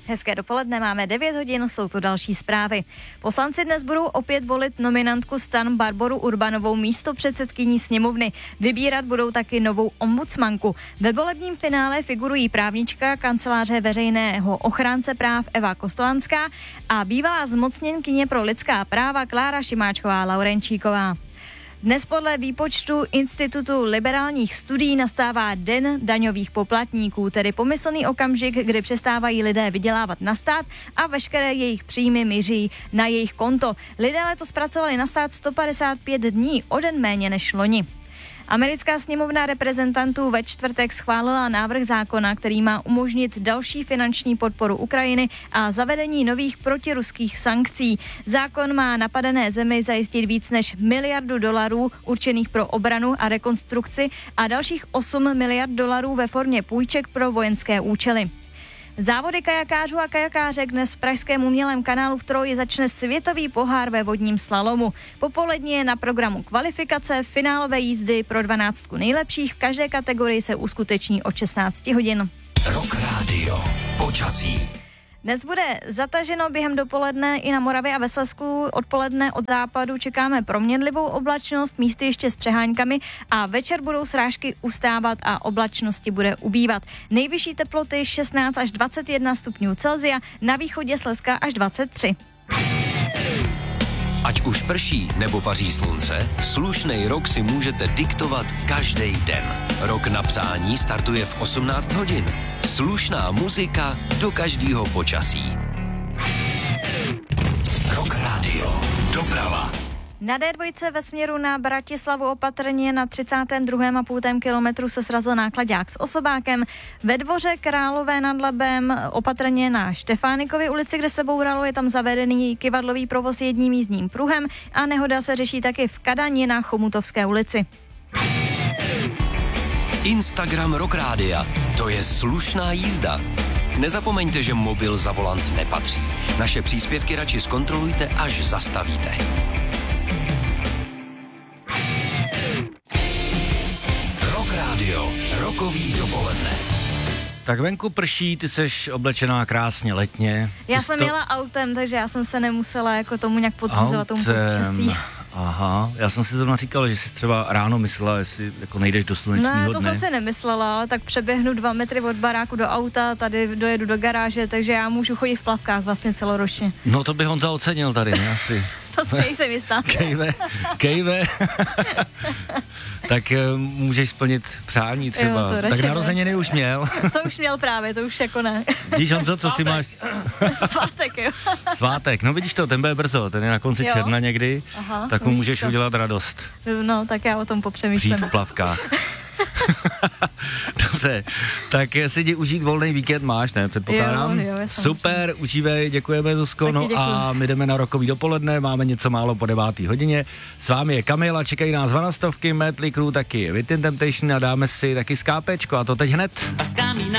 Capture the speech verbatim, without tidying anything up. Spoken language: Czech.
Hezké dopoledne, máme devět hodin, jsou to další zprávy. Poslanci dnes budou opět volit nominantku STAN Barboru Urbanovou místopředsedkyní sněmovny. Vybírat budou taky novou ombudsmanku. Ve volebním finále figurují právnička kanceláře veřejného ochránce práv Eva Kostolanská a bývalá zmocněnkyně pro lidská práva Klára Šimáčková-Laurenčíková. Dnes podle výpočtu Institutu liberálních studií nastává Den daňových poplatníků, tedy pomyslný okamžik, kdy přestávají lidé vydělávat na stát a veškeré jejich příjmy míří na jejich konto. Lidé letos pracovali na stát sto padesát pět dní, o den méně než loni. Americká sněmovna reprezentantů ve čtvrtek schválila návrh zákona, který má umožnit další finanční podporu Ukrajiny a zavedení nových protiruských sankcí. Zákon má napadené zemi zajistit víc než miliardu dolarů určených pro obranu a rekonstrukci a dalších osm miliard dolarů ve formě půjček pro vojenské účely. Závody kajakářů a kajakářek dnes v pražském umělém kanálu v Troji začne světový pohár ve vodním slalomu. Popolední je na programu kvalifikace, finálové jízdy pro dvanáctku nejlepších. V každé kategorii se uskuteční od šestnáct hodin. Rock Radio. Počasí. Dnes bude zataženo během dopoledne i na Moravě a ve Slezsku. Odpoledne od západu čekáme proměnlivou oblačnost, místy ještě s přeháňkami a večer budou srážky ustávat a oblačnosti bude ubývat. Nejvyšší teploty šestnáct až dvacet jedna stupňů Celsia, na východě Slezska až dvacet tři. Ať už prší nebo paří slunce, slušnej rok si můžete diktovat každý den. Rok na přání startuje v osmnáct hodin. Slušná muzika do každého počasí. Rock Radio. Doprava. Na dé dva ve směru na Bratislavu opatrně na třicátém druhém a půl kilometru se srazil náklaďák s osobákem. Ve Dvoře Králové nad Labem opatrně na Štefánikově ulici, kde se bouralo, je tam zavedený kyvadlový provoz jedním jízdním pruhem a nehoda se řeší taky v Kadani na Chomutovské ulici. Instagram Rock Rádia. To je slušná jízda. Nezapomeňte, že mobil za volant nepatří. Naše příspěvky radši zkontrolujte, až zastavíte. Rock Radio. Rokový dopoledne. Tak venku prší, ty seš oblečená krásně letně. Já ty jsem to... jela autem, takže já jsem se nemusela jako tomu nějak podřizovat tomu počasí. Aha, já jsem si zrovna říkala, že jsi třeba ráno myslela, jestli jako nejdeš do slunečního dne. No, to jsem si nemyslela, tak přeběhnu dva metry od baráku do auta, tady dojedu do garáže, takže já můžu chodit v plavkách vlastně celoročně. No to by Honza ocenil tady, ne asi. To si jsem jistá. Kejve, kejve. Tak uh, můžeš splnit přání třeba. Jo, tak narozeniny už měl. To už měl právě, to už jako ne. Víš, Honzo, co si máš? Svátek, jo. Svátek, no vidíš to, ten bude brzo, ten je na konci jo. června někdy, aha, tak mu můžeš to udělat radost. No, tak já o tom popřemýšlím. Přijít v plavkách. Dobře, tak si jdi užít volný víkend máš, ne, předpokládám. Jo, jo, super, užívej, děkujeme, Zuzko, no a my jdeme na rokový dopoledne, máme něco málo po devátý hodině. S vámi je Kamila, čekají nás vanastovky, Mötley Crüe, taky Within Temptation a dáme si taky skápečko a to teď hned.